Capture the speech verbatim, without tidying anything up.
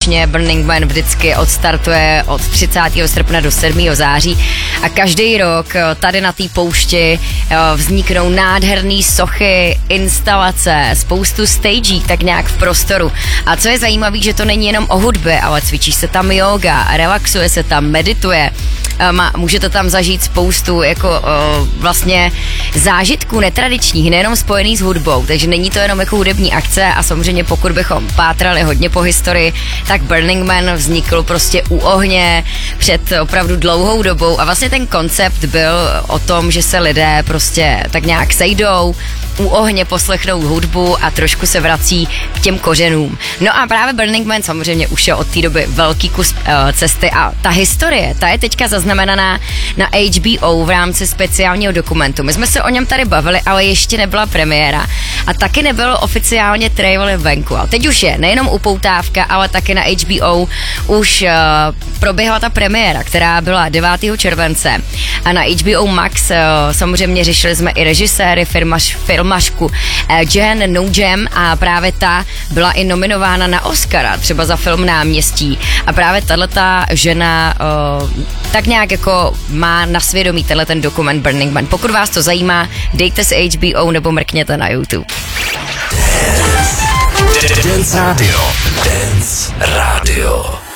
ročně Burning Man vždycky odstartuje od třicátého srpna do sedmého září a každý rok tady na té poušti vzniknou nádherný sochy, instalace, spoustu stagí tak nějak v prostoru. A co je zajímavé, že to není jenom o hudbě, ale cvičí se tam yoga, relaxuje se tam, medituje. Má, můžete tam zažít spoustu jako uh, vlastně zážitků netradičních, nejenom spojených s hudbou, takže není to jenom jako hudební akce a samozřejmě pokud bychom pátrali hodně po historii, tak Burning Man vznikl prostě u ohně před opravdu dlouhou dobou a vlastně ten koncept byl o tom, že se lidé prostě tak nějak sejdou, u ohně poslechnou hudbu a trošku se vrací k těm kořenům. No a právě Burning Man samozřejmě už je od té doby velký kus uh, cesty a ta historie, ta je teďka zaznamenaná na H B O v rámci speciálního dokumentu. My jsme se o něm tady bavili, ale ještě nebyla premiéra a taky nebyl oficiálně trailer venku. A teď už je nejenom upoutávka, ale taky na H B O už uh, proběhla ta premiéra, která byla devátého července a na H B O Max uh, samozřejmě řešili jsme i režiséry, firmaš, filmařku uh, Jen Nugent a právě ta byla i nominována na Oscara, třeba za film Náměstí a právě tahleta žena uh, tak nějak jako má na svědomí tenhle ten dokument Burning Man. Pokud vás to zajímá, dejte si H B O nebo mrkněte na YouTube. Dance Radio. Dance Radio.